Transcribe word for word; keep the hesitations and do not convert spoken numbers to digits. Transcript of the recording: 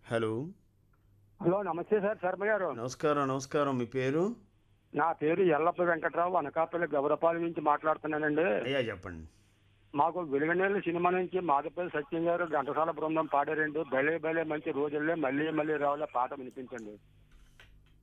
Hello. Hello నమస్తే sir Sharma గారు. నమస్కారం నమస్కారం మీ పేరు? నా పేరు ఎల్లప్ప వెంకట్రావు, అనకాపల్లి గౌరపాలెం నుంచి మాట్లాడుతున్నానండి. అయ్యా చెప్పండి. మాకు వెలుగునేళ్ళు సినిమా నుంచి మాదపల్లి సత్యం గారు ఘంటసాల బృందం పాడారండి. భలే భలే మంచి రోజుల్లో మళ్ళీ మళ్ళీ రావాల పాట వినిపించండి.